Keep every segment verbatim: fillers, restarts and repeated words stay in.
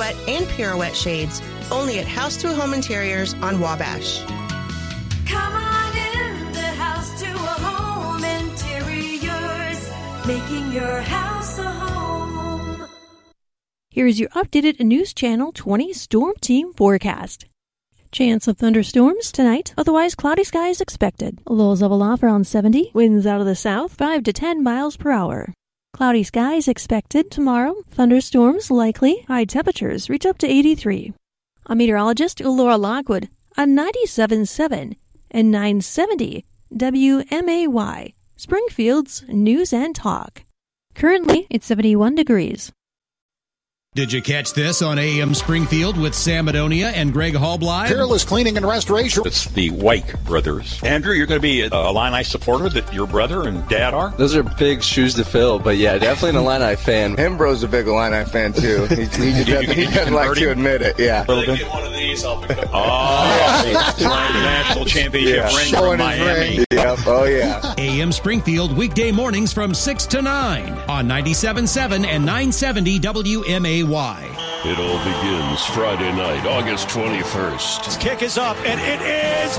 silhouette, and pirouette shades, only at House to Home Interiors on Wabash. Come on in the House to Home Interiors, making your house a home. Here's your updated News Channel twenty Storm Team forecast. Chance of thunderstorms tonight, otherwise cloudy skies expected. Lows level off around seventy, winds out of the south five to ten miles per hour. Cloudy skies expected tomorrow, thunderstorms likely, high temperatures reach up to eighty-three. I'm meteorologist Laura Lockwood on ninety-seven point seven and nine seventy W M A Y, Springfield's News and Talk. Currently, it's seventy-one degrees. Did you catch this on A M Springfield with Sam Madonia and Greg Hallbly? Peerless Cleaning and Restoration. It's the White brothers. Andrew, you're going to be a Illini supporter that your brother and dad are? Those are big shoes to fill, but yeah, definitely an Illini fan. Hembro's a big Illini fan, too. He, he, doesn't, he doesn't like to admit it, yeah. If they get one of these, I'll pick up. Oh, the national championship yeah. ring Showing from Miami. Ring. Yep. Oh, yeah. A M Springfield, weekday mornings from six to nine on ninety-seven point seven and nine seventy W M A Y. It all begins Friday night, August twenty-first. His kick is up, and it is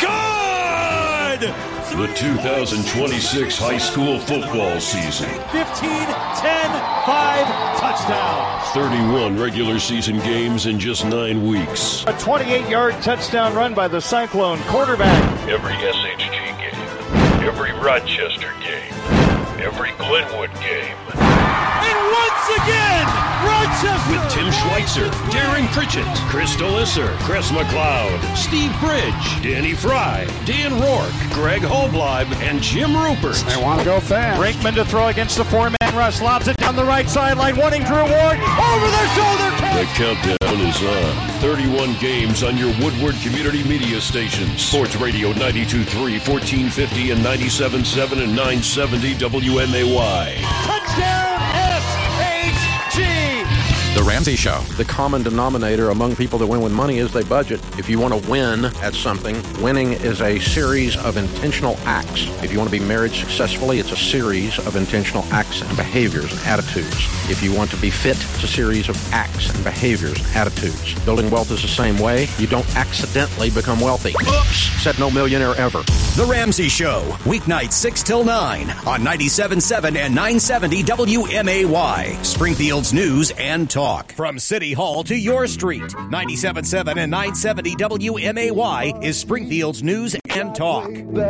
good! The two thousand twenty-six high school football season. fifteen, ten, five, touchdown. thirty-one regular season games in just nine weeks. A twenty-eight-yard touchdown run by the Cyclone quarterback. Every S H G game, every Rochester game, every Glenwood game. And once again, Rochester! With Tim Schweitzer, Darren Pritchett, Chris Delisser, Chris McLeod, Steve Bridge, Danny Fry, Dan Rourke, Greg Hallbleib, and Jim Rupert. They want to go fast. Brinkman to throw against the four-man rush. Lobs it down the right sideline, wanting Drew Ward. Over the shoulder catch! The countdown is on. thirty-one games on your Woodward Community Media stations. Sports Radio ninety-two point three, fourteen fifty, and ninety-seven point seven and nine seventy W M A Y. Touchdown S H G! The Ramsey Show. The common denominator among people that win with money is they budget. If you want to win at something, winning is a series of intentional acts. If you want to be married successfully, it's a series of intentional acts and behaviors and attitudes. If you want to be fit, it's a series of acts and behaviors and attitudes. Building wealth is the same way. You don't accidentally become wealthy. Oops, said no millionaire ever. The Ramsey Show, weeknights six till nine on ninety-seven point seven and nine seventy W M A Y, Springfield's News and Talk. From City Hall to your street, ninety-seven point seven and nine seventy W M A Y is Springfield's News and Talk.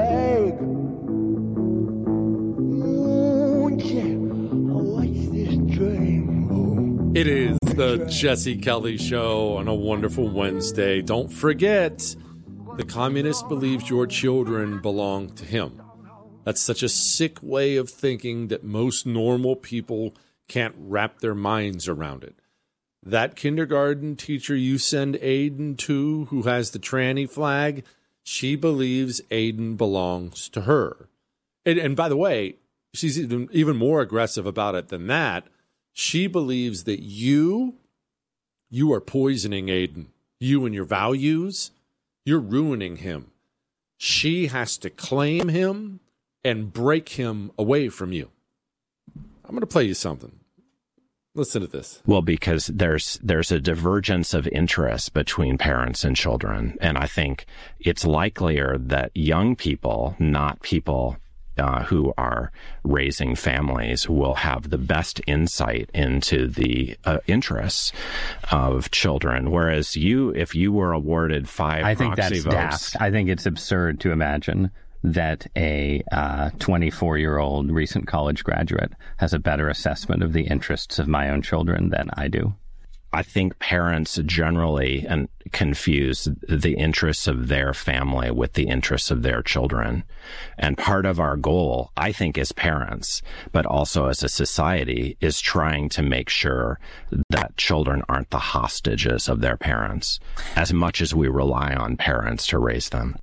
It is the Jesse Kelly Show on a wonderful Wednesday. Don't forget, the communist believes your children belong to him. That's such a sick way of thinking that most normal people can't wrap their minds around it. That kindergarten teacher you send Aiden to, who has the tranny flag, she believes Aiden belongs to her. And, and by the way, she's even, even more aggressive about it than that. She believes that you, you are poisoning Aiden. You and your values, you're ruining him. She has to claim him and break him away from you. I'm going to play you something. Listen to this. Well, because there's there's a divergence of interest between parents and children. And I think it's likelier that young people, not people uh, who are raising families, will have the best insight into the uh, interests of children. Whereas you, if you were awarded five I think proxy that's votes, daft. I think it's absurd to imagine that a uh, twenty-four-year-old recent college graduate has a better assessment of the interests of my own children than I do. I think parents generally and confuse the interests of their family with the interests of their children. And part of our goal, I think, as parents, but also as a society, is trying to make sure that children aren't the hostages of their parents as much as we rely on parents to raise them.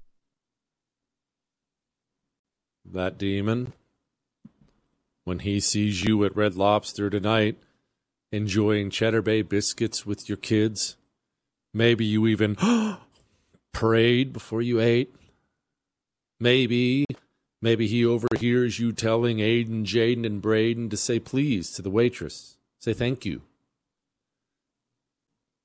That demon, when he sees you at Red Lobster tonight, enjoying Cheddar Bay biscuits with your kids, maybe you even prayed before you ate. Maybe, maybe he overhears you telling Aiden, Jaden, and Braden to say please to the waitress. Say thank you.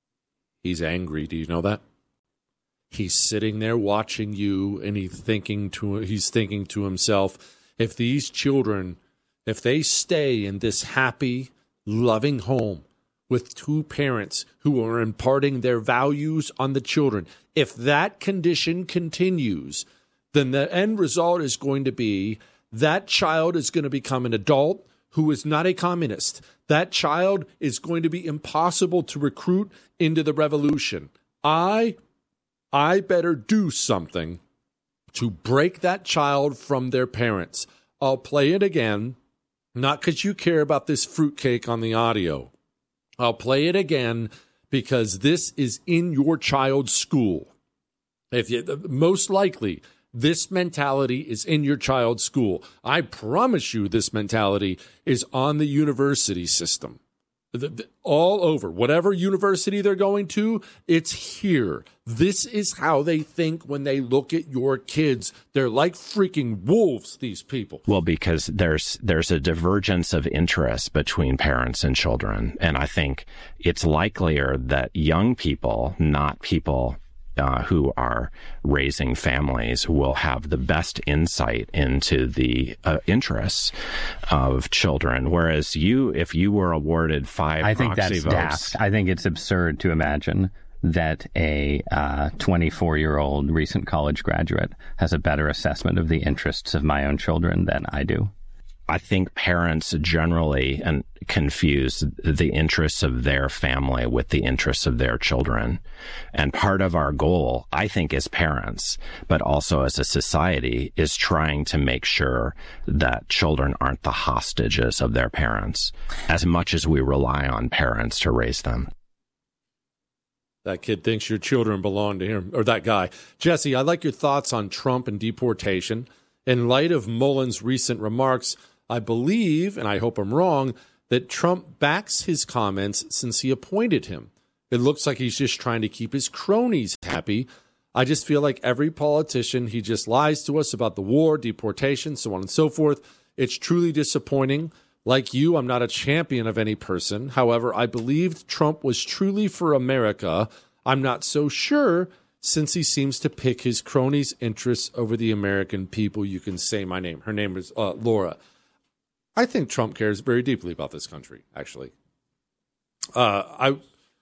He's angry. Do you know that? He's sitting there watching you, and he's thinking to he's thinking to himself, if these children, if they stay in this happy, loving home with two parents who are imparting their values on the children, if that condition continues, then the end result is going to be that child is going to become an adult who is not a communist. That child is going to be impossible to recruit into the revolution. I, I better do something to break that child from their parents. I'll play it again, not because you care about this fruitcake on the audio. I'll play it again because this is in your child's school. If you, most likely, this mentality is in your child's school. I promise you this mentality is on the university system. The, the, all over. Whatever university they're going to, it's here. This is how they think when they look at your kids. They're like freaking wolves, these people. Well, because there's there's a divergence of interest between parents and children. And I think it's likelier that young people, not people Uh, who are raising families, will have the best insight into the uh, interests of children. Whereas you, if you were awarded five I think proxy that's votes, daft. I think it's absurd to imagine that a uh, twenty-four-year-old recent college graduate has a better assessment of the interests of my own children than I do. I think parents generally and confuse the interests of their family with the interests of their children. And part of our goal, I think, as parents, but also as a society, is trying to make sure that children aren't the hostages of their parents as much as we rely on parents to raise them. That kid thinks your children belong to him, or that guy. Jesse, I'd like your thoughts on Trump and deportation. In light of Mullen's recent remarks, I believe, and I hope I'm wrong, that Trump backs his comments since he appointed him. It looks like he's just trying to keep his cronies happy. I just feel like every politician, he just lies to us about the war, deportation, so on and so forth. It's truly disappointing. Like you, I'm not a champion of any person. However, I believed Trump was truly for America. I'm not so sure since he seems to pick his cronies' interests over the American people. You can say my name. Her name is uh, Laura. I think Trump cares very deeply about this country, actually. Uh, I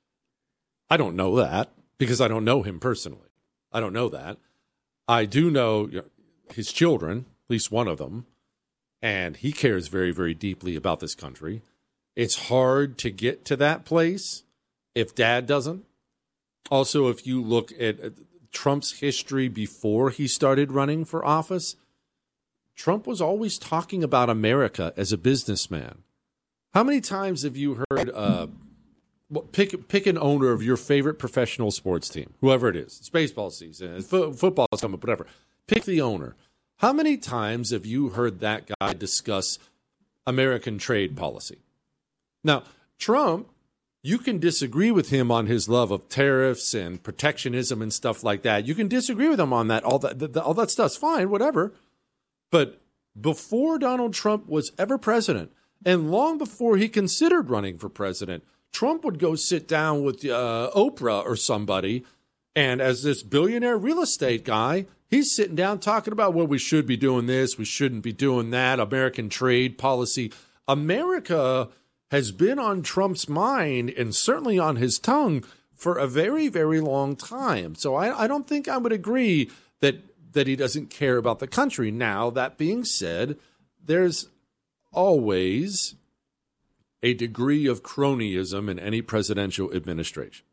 I don't know that because I don't know him personally. I don't know that. I do know his children, at least one of them, and he cares very, very deeply about this country. It's hard to get to that place if dad doesn't. Also, if you look at Trump's history before he started running for office, Trump was always talking about America as a businessman. How many times have you heard, uh, pick pick an owner of your favorite professional sports team, whoever it is. It's baseball season, it's fo- football's coming, whatever. Pick the owner. How many times have you heard that guy discuss American trade policy? Now, Trump, you can disagree with him on his love of tariffs and protectionism and stuff like that. You can disagree with him on that. All that, the, all that stuff's fine, whatever. But before Donald Trump was ever president, and long before he considered running for president, Trump would go sit down with uh, Oprah or somebody, and as this billionaire real estate guy, he's sitting down talking about, well, we should be doing this, we shouldn't be doing that, American trade policy. America has been on Trump's mind and certainly on his tongue for a very, very long time. So I, I don't think I would agree that that he doesn't care about the country. Now, that being said, there's always a degree of cronyism in any presidential administration.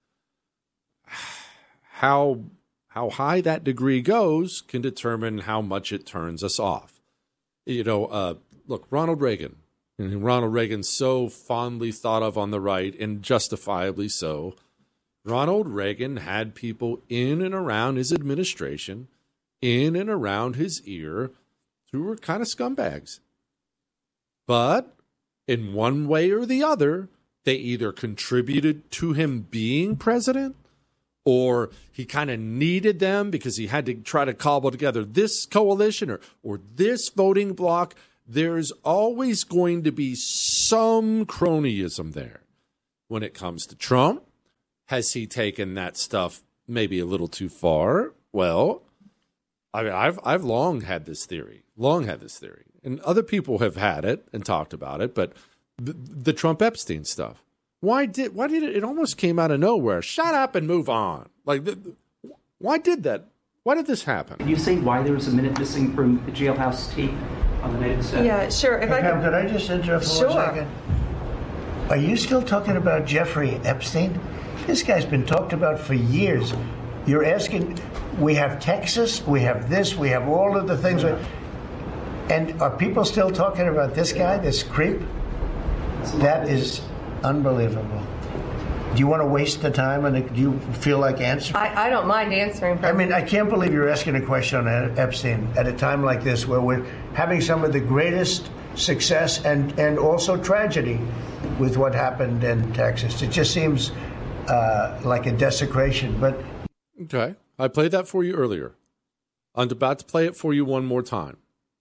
How how high that degree goes can determine how much it turns us off. You know, uh, look, Ronald Reagan. And Ronald Reagan's so fondly thought of on the right, and justifiably so. Ronald Reagan had people in and around his administration, in and around his ear, who were kind of scumbags. But in one way or the other, they either contributed to him being president, or he kind of needed them because he had to try to cobble together this coalition or, or this voting bloc. There's always going to be some cronyism there. When it comes to Trump, Has he taken that stuff maybe a little too far? Well, I mean, I've I've long had this theory, long had this theory, and other people have had it and talked about it. But the, the Trump Epstein stuff, why did why did it? It almost came out of nowhere. Shut up and move on. Like, the, the, why did that? Why did this happen? Can you say why there was a minute missing from the jailhouse tape on the night of the set? Yeah, sure. If hey, I Pam, could... could I just interrupt for sure. one second? Are you still talking about Jeffrey Epstein? This guy's been talked about for years. You're asking, we have Texas, we have this, we have all of the things. And are people still talking about this guy, this creep? That is unbelievable. Do you want to waste the time and do you feel like answering? I, I don't mind answering. I mean, I can't believe you're asking a question on Epstein at a time like this where we're having some of the greatest success and, and also tragedy with what happened in Texas. It just seems uh, like a desecration. But okay, I played that for you earlier. I'm about to play it for you one more time.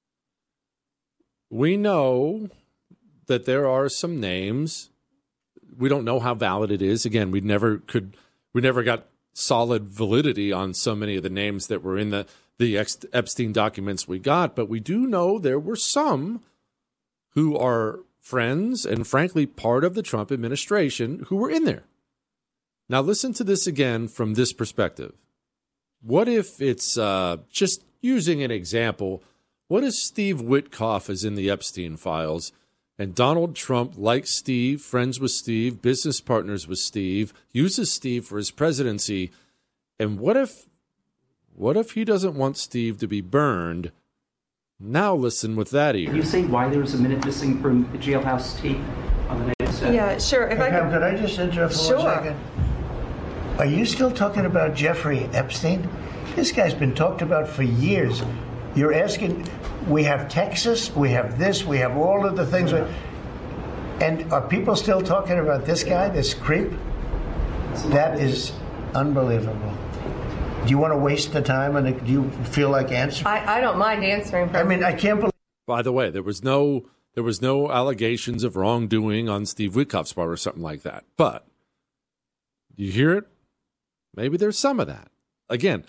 We know that there are some names. We don't know how valid it is. Again, we never could. We never got solid validity on so many of the names that were in the the Epstein documents we got. But we do know there were some who are friends and, frankly, part of the Trump administration who were in there. Now, listen to this again from this perspective. What if it's uh, just using an example? What if Steve Witkoff is in the Epstein files and Donald Trump likes Steve, friends with Steve, business partners with Steve, uses Steve for his presidency? And what if, what if he doesn't want Steve to be burned? Now listen with that ear. Can you say why there was a minute missing from the jailhouse tape on the night of the set? Yeah, sure. If hey, I Pam, could... could I just interrupt for sure. one second? Are you still talking about Jeffrey Epstein? This guy's been talked about for years. You're asking, we have Texas, we have this, we have all of the things. And are people still talking about this guy, this creep? That is unbelievable. Do you want to waste the time and do you feel like answering? I, I don't mind answering. I mean, I can't believe. By the way, there was no there was no allegations of wrongdoing on Steve Witkoff's part or something like that. But you hear it? Maybe there's some of that. Again,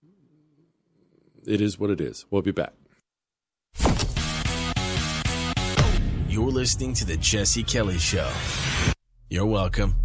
it is what it is. We'll be back. You're listening to the Jesse Kelly Show. You're welcome.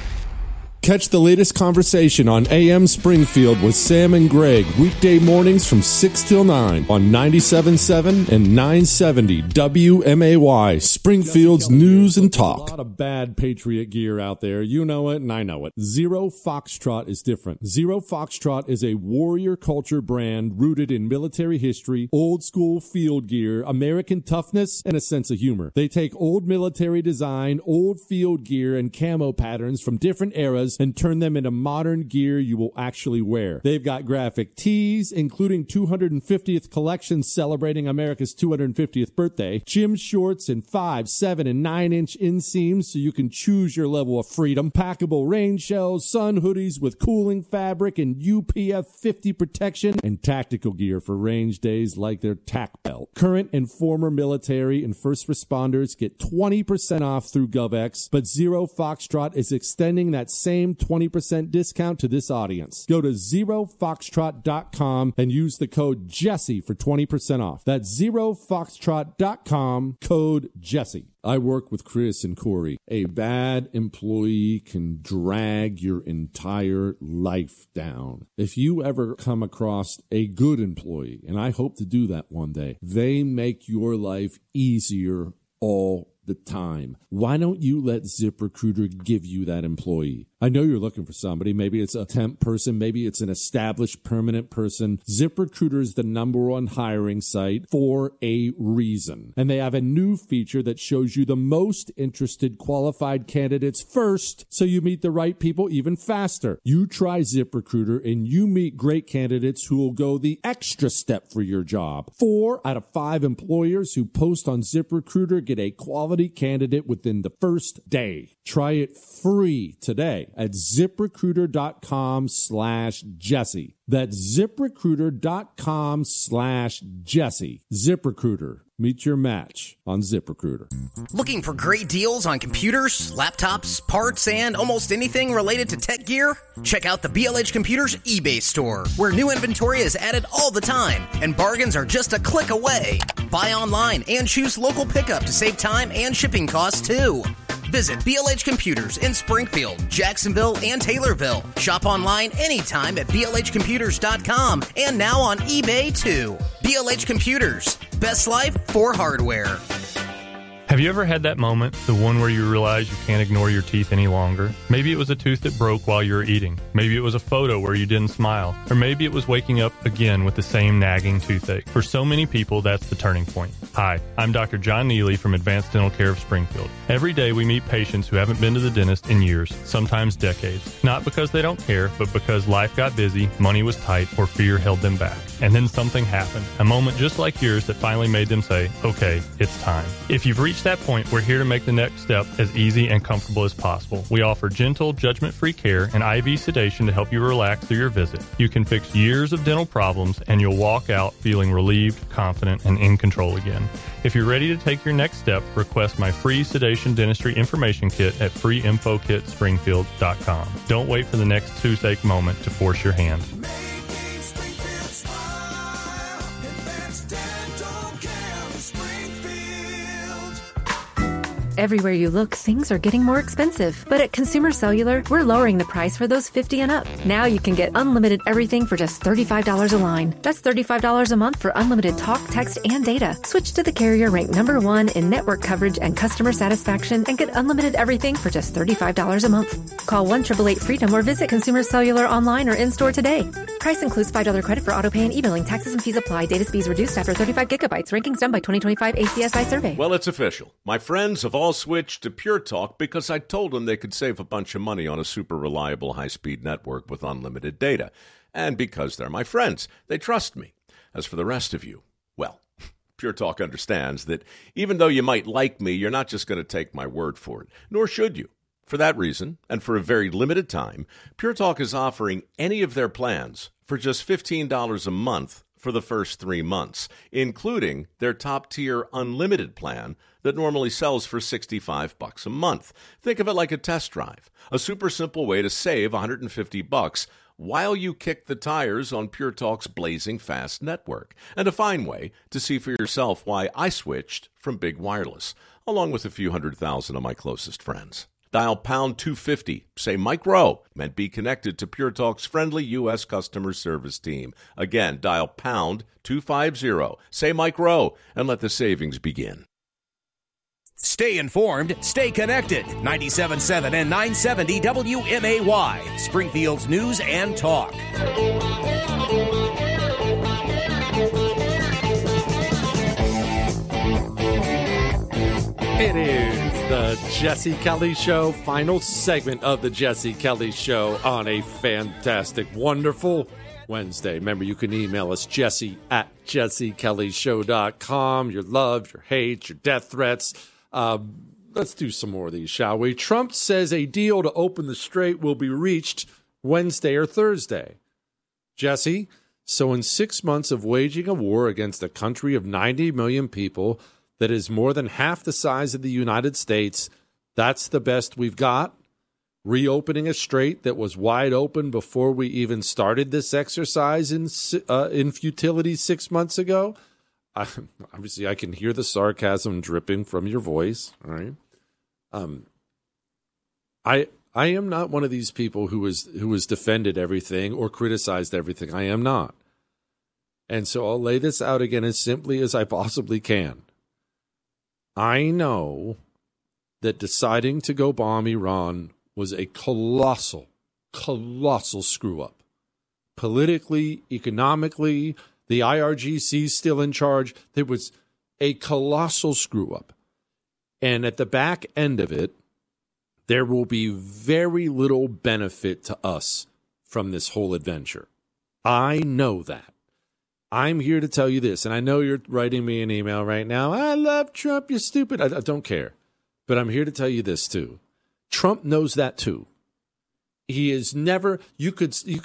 Catch the latest conversation on A M Springfield with Sam and Greg, weekday mornings from six till nine on ninety-seven point seven and nine seventy W M A Y, Springfield's News and Talk. A lot of bad Patriot gear out there. You know it, and I know it. Zero Foxtrot is different. Zero Foxtrot is a warrior culture brand rooted in military history, old school field gear, American toughness, and a sense of humor. They take old military design, old field gear, and camo patterns from different eras and turn them into modern gear you will actually wear. They've got graphic tees, including two hundred fiftieth collections celebrating America's two hundred fiftieth birthday, gym shorts in five, seven, and nine inch inseams so you can choose your level of freedom, packable rain shells, sun hoodies with cooling fabric and U P F fifty protection, and tactical gear for range days like their tack belt. Current and former military and first responders get twenty percent off through GovX, but Zero Foxtrot is extending that same twenty percent discount to this audience. Go to zero foxtrot dot com and use the code Jesse for twenty percent off. That's zero foxtrot dot com, code Jesse. I work with Chris and Corey. A bad employee can drag your entire life down. If you ever come across a good employee, and I hope to do that one day, they make your life easier all the time. Why don't you let ZipRecruiter give you that employee? I know you're looking for somebody. Maybe it's a temp person. Maybe it's an established permanent person. ZipRecruiter is the number one hiring site for a reason. And they have a new feature that shows you the most interested qualified candidates first, so you meet the right people even faster. You try ZipRecruiter and you meet great candidates who will go the extra step for your job. Four out of five employers who post on ZipRecruiter get a quality candidate within the first day. Try it free today at ZipRecruiter.com slash Jesse. That's ZipRecruiter.com slash Jesse. ZipRecruiter, Meet your match on ZipRecruiter. Looking for great deals on computers, laptops, parts, and almost anything related to tech gear? Check out the B L H Computers eBay store, where new inventory is added all the time, and bargains are just a click away. Buy online and choose local pickup to save time and shipping costs, too. Visit B L H Computers in Springfield, Jacksonville, and Taylorville. Shop online anytime at B L H computers dot com and now on eBay, too. B L H Computers. Best life for hardware. Have you ever had that moment, the one where you realize you can't ignore your teeth any longer? Maybe it was a tooth that broke while you were eating. Maybe it was a photo where you didn't smile. Or maybe it was waking up again with the same nagging toothache. For so many people, that's the turning point. Hi, I'm Doctor John Neely from Advanced Dental Care of Springfield. Every day we meet patients who haven't been to the dentist in years, sometimes decades. Not because they don't care, but because life got busy, money was tight, or fear held them back. And then something happened. A moment just like yours that finally made them say, okay, it's time. If you've reached that point, we're here to make the next step as easy and comfortable as possible. We offer gentle, judgment-free care and I V sedation to help you relax through your visit. You can fix years of dental problems, and you'll walk out feeling relieved, confident, and in control again. If you're ready to take your next step, request my free sedation dentistry information kit at free info kit springfield dot com. Don't wait for the next toothache moment to force your hand. Everywhere you look, things are getting more expensive. But at Consumer Cellular, we're lowering the price for those fifty and up. Now you can get unlimited everything for just thirty-five dollars a line. That's thirty-five dollars a month for unlimited talk, text, and data. Switch to the carrier ranked number one in network coverage and customer satisfaction and get unlimited everything for just thirty-five dollars a month. Call one eight eight eight freedom or visit Consumer Cellular online or in-store today. Price includes five dollars credit for autopay and e-billing. Taxes and fees apply. Data speeds reduced after thirty-five gigabytes. Rankings done by twenty twenty-five A C S I survey. Well, it's official. My friends have all switched to Pure Talk because I told them they could save a bunch of money on a super reliable high-speed network with unlimited data. And because they're my friends, they trust me. As for the rest of you, well, Pure Talk understands that even though you might like me, you're not just going to take my word for it, nor should you. For that reason, and for a very limited time, Pure Talk is offering any of their plans for just fifteen dollars a month for the first three months, including their top-tier unlimited plan that normally sells for sixty-five bucks a month. Think of it like a test drive, a super simple way to save one hundred fifty bucks while you kick the tires on Pure Talk's blazing fast network, and a fine way to see for yourself why I switched from Big Wireless, along with a few hundred thousand of my closest friends. Dial pound two fifty, say Mike Rowe, and be connected to Pure Talk's friendly U S customer service team. Again, dial pound two fifty, say Mike Rowe, and let the savings begin. Stay informed, stay connected. ninety-seven point seven and nine seventy W M A Y, Springfield's News and Talk. It is the Jesse Kelly Show, final segment of the Jesse Kelly Show on a fantastic, wonderful Wednesday. Remember, you can email us, Jesse at jesse kelly show dot com. Your love, your hate, your death threats. Uh, let's do some more of these, shall we? Trump says a deal to open the strait will be reached Wednesday or Thursday. Jesse, so in six months of waging a war against a country of ninety million people that is more than half the size of the United States, that's the best we've got? Reopening a strait that was wide open before we even started this exercise in uh, in futility six months ago? I, obviously, I can hear the sarcasm dripping from your voice. All right, um, I I am not one of these people who is who has defended everything or criticized everything. I am not, and so I'll lay this out again as simply as I possibly can. I know that deciding to go bomb Iran was a colossal, colossal screw-up. Politically, economically, the I R G C is still in charge. There was a colossal screw-up. And at the back end of it, there will be very little benefit to us from this whole adventure. I know that. I'm here to tell you this, and I know you're writing me an email right now. I love Trump, you're stupid. I, I don't care. But I'm here to tell you this, too. Trump knows that, too. He is never, you could, you could,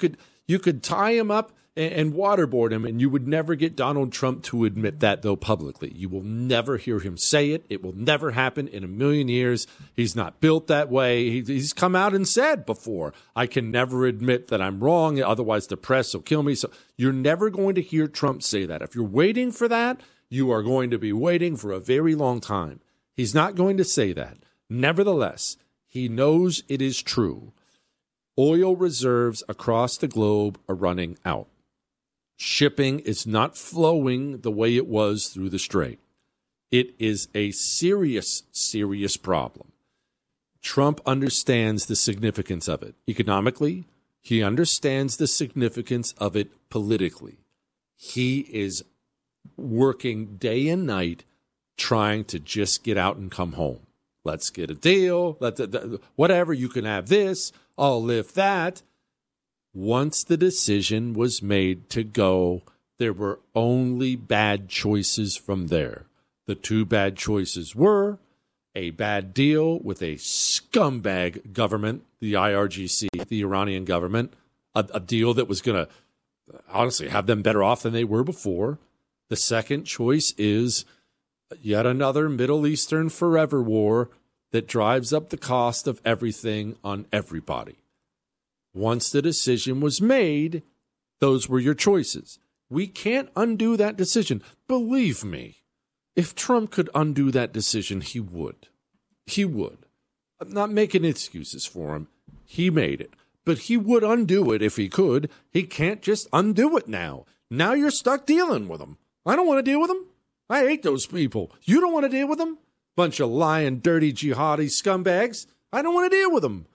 You could tie him up and, and waterboard him, and you would never get Donald Trump to admit that, though, publicly. You will never hear him say it. It will never happen in a million years. He's not built that way. He, he's come out and said before, I can never admit that I'm wrong, otherwise the press will kill me. So you're never going to hear Trump say that. If you're waiting for that, you are going to be waiting for a very long time. He's not going to say that. Nevertheless, he knows it is true. Oil reserves across the globe are running out. Shipping is not flowing the way it was through the Strait. It is a serious, serious problem. Trump understands the significance of it economically. He understands the significance of it politically. He is working day and night trying to just get out and come home. Let's get a deal. Let the, the, whatever, you can have this. I'll lift that. Once the decision was made to go, there were only bad choices from there. The two bad choices were a bad deal with a scumbag government, the I R G C, the Iranian government, a, a deal that was going to honestly have them better off than they were before. The second choice is yet another Middle Eastern forever war that drives up the cost of everything on everybody. Once the decision was made, those were your choices. We can't undo that decision. Believe me, if Trump could undo that decision, he would. He would. I'm not making excuses for him. He made it. But he would undo it if he could. He can't just undo it now. Now you're stuck dealing with him. I don't want to deal with them. I hate those people. You don't want to deal with them? Bunch of lying, dirty, jihadi scumbags. I don't want to deal with them.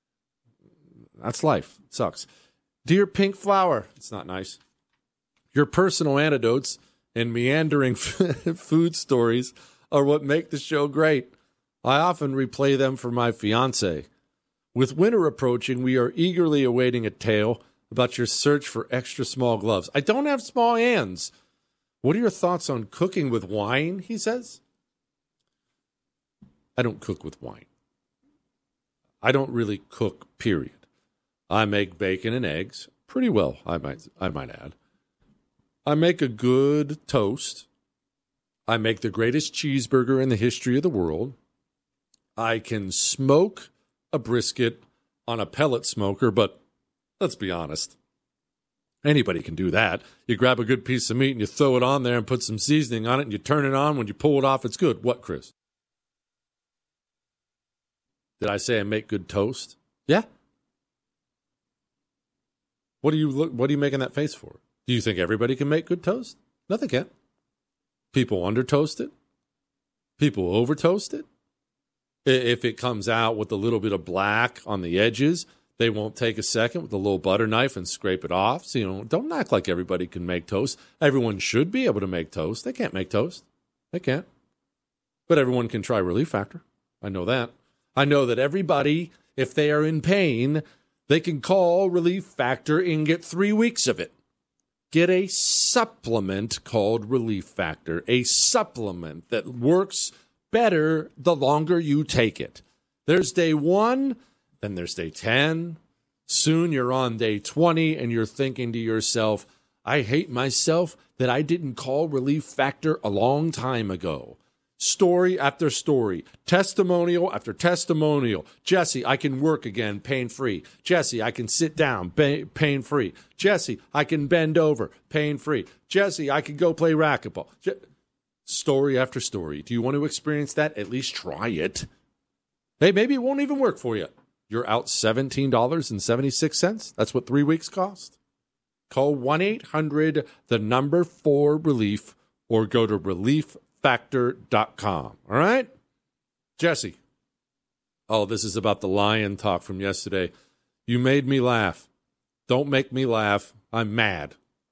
That's life. It sucks. Dear Pink Flower, it's not nice. Your personal anecdotes and meandering food stories are what make the show great. I often replay them for my fiance. With winter approaching, we are eagerly awaiting a tale about your search for extra small gloves. I don't have small hands. What are your thoughts on cooking with wine, he says? I don't cook with wine. I don't really cook, period. I make bacon and eggs pretty well, I might I might add. I make a good toast. I make the greatest cheeseburger in the history of the world. I can smoke a brisket on a pellet smoker, but let's be honest. Anybody can do that. You grab a good piece of meat and you throw it on there and put some seasoning on it and you turn it on. When you pull it off, it's good. What, Chris? Did I say I make good toast? Yeah. What are you look, What are you making that face for? Do you think everybody can make good toast? No, they can't. People under toast it. People over toast it. If it comes out with a little bit of black on the edges, they won't take a second with a little butter knife and scrape it off. So, you know, don't act like everybody can make toast. Everyone should be able to make toast. They can't make toast. They can't. But everyone can try Relief Factor. I know that. I know that everybody, if they are in pain, they can call Relief Factor and get three weeks of it. Get a supplement called Relief Factor, a supplement that works better the longer you take it. There's day one, then there's day ten. Soon you're on day twenty, and you're thinking to yourself, I hate myself that I didn't call Relief Factor a long time ago. Story after story, testimonial after testimonial. Jesse, I can work again pain-free. Jesse, I can sit down ba- pain-free. Jesse, I can bend over pain-free. Jesse, I can go play racquetball. Je- story after story. Do you want to experience that? At least try it. Hey, maybe it won't even work for you. You're out seventeen dollars and seventy-six cents. That's what three weeks cost. Call one eight hundred, the number four relief, or go to relief factor dot com. All right? Jesse. Oh, this is about the lion talk from yesterday. You made me laugh. Don't make me laugh. I'm mad.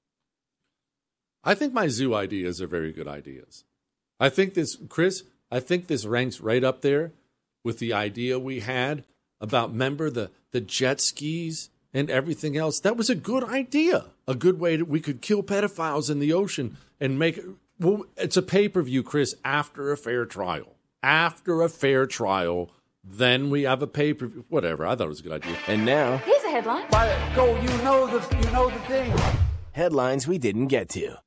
I think my zoo ideas are very good ideas. I think this, Chris, I think this ranks right up there with the idea we had about, remember, the, the jet skis and everything else. That was a good idea. A good way that we could kill pedophiles in the ocean and make it. Well, it's a pay-per-view, Chris, after a fair trial. After a fair trial, then we have a pay-per-view. Whatever. I thought it was a good idea. And now, he's a headline. By go, you know the you know the thing. Headlines we didn't get to.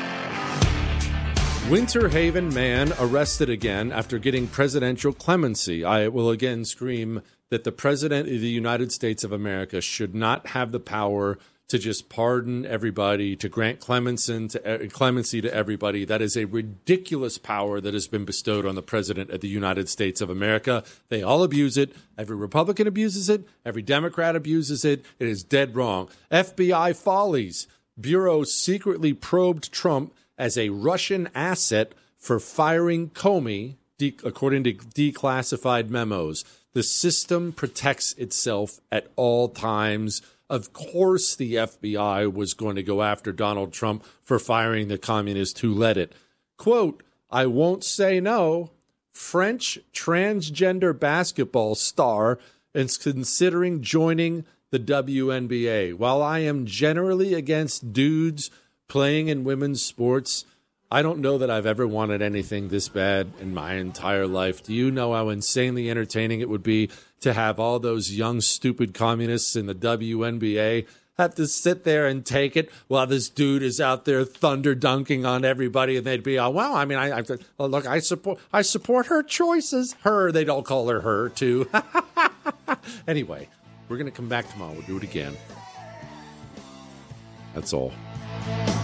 Winter Haven man arrested again after getting presidential clemency. I will again scream that the President of the United States of America should not have the power to just pardon everybody, to grant clemency to, clemency to everybody. That is a ridiculous power that has been bestowed on the President of the United States of America. They all abuse it. Every Republican abuses it. Every Democrat abuses it. It is dead wrong. F B I follies. Bureau secretly probed Trump as a Russian asset for firing Comey, de- according to declassified memos. The system protects itself at all times. Of course, the F B I was going to go after Donald Trump for firing the communist who led it. Quote, I won't say no. French transgender basketball star is considering joining the W N B A. While I am generally against dudes playing in women's sports, I don't know that I've ever wanted anything this bad in my entire life. Do you know how insanely entertaining it would be to have all those young, stupid communists in the W N B A have to sit there and take it while this dude is out there thunder dunking on everybody, and they'd be, oh, well, I mean, I, I well, look, I support, I support her choices. Her, they'd all call her her too. Anyway, we're gonna come back tomorrow. We'll do it again. That's all.